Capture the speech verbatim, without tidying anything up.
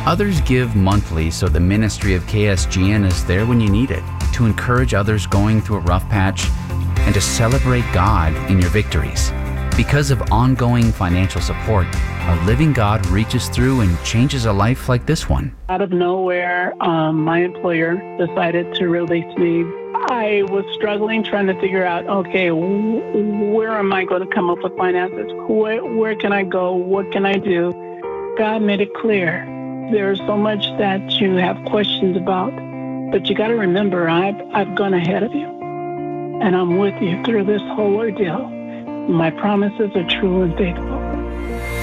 Others give monthly, so the ministry of K S G N is there when you need it, to encourage others going through a rough patch and to celebrate God in your victories. Because of ongoing financial support, a living God reaches through and changes a life like this one. Out of nowhere, um, my employer decided to release me. I was struggling, trying to figure out, okay, w- where am I going to come up with finances? Where, where can I go? What can I do? God made it clear. There's so much that you have questions about, but you got to remember, I've, I've gone ahead of you, and I'm with you through this whole ordeal. My promises are true and faithful.